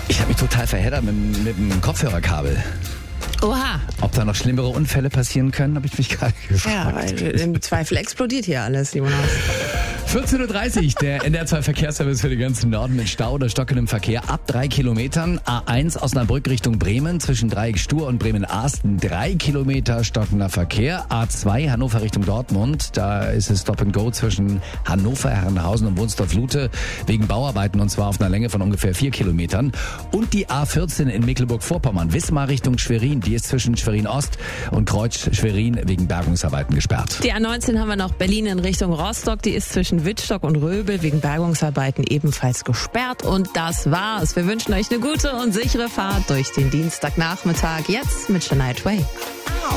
Ich habe mich total verheddert mit dem Kopfhörerkabel. Oha. Ob da noch schlimmere Unfälle passieren können, habe ich mich gerade gefragt. Ja, weil im Zweifel explodiert hier alles, Jonas. 14.30 Uhr, der NDR2-Verkehrsservice für den ganzen Norden mit Stau oder stockendem Verkehr ab 3 Kilometern. A1 Osnabrück Richtung Bremen zwischen Dreieck-Stur und Bremen-Asten 3 Kilometer stockender Verkehr. A2 Hannover Richtung Dortmund, da ist es Stop and Go zwischen Hannover, Herrenhausen und Wunstorf-Lute wegen Bauarbeiten und zwar auf einer Länge von ungefähr 4 Kilometern. Und die A14 in Mecklenburg-Vorpommern, Wismar Richtung Schwerin, die ist zwischen Schwerin-Ost und Kreuz-Schwerin wegen Bergungsarbeiten gesperrt. Die A19 haben wir noch Berlin in Richtung Rostock, die ist zwischen Wittstock und Röbel wegen Bergungsarbeiten ebenfalls gesperrt. Und das war's. Wir wünschen euch eine gute und sichere Fahrt durch den Dienstagnachmittag. Jetzt mit Shania Twain.